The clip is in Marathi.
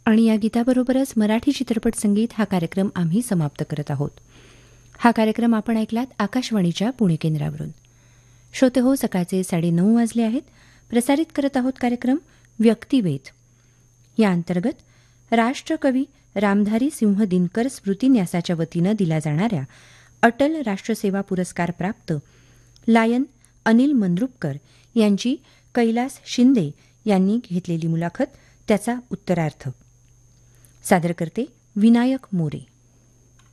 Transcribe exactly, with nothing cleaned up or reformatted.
आणि या गीताबरोबरच मराठी चित्रपट संगीत हा कार्यक्रम आम्ही समाप्त करत आहोत. हा कार्यक्रम आपण ऐकलात आकाशवाणीच्या पुणे केंद्रावरून. श्रोते हो, सकाळचे साडेनऊ वाजले आहेत. प्रसारित करत आहोत कार्यक्रम व्यक्तिवेध. या अंतर्गत राष्ट्रकवी रामधारी सिंह दिनकर स्मृती न्यासाच्या वतीनं दिला जाणाऱ्या अटल राष्ट्रसेवा पुरस्कार प्राप्त लायन अनिल मंद्रुपकर यांची कैलास शिंदे यांनी घेतलेली मुलाखत, त्याचा उत्तरार्थ. सादर करते विनायक मोरे.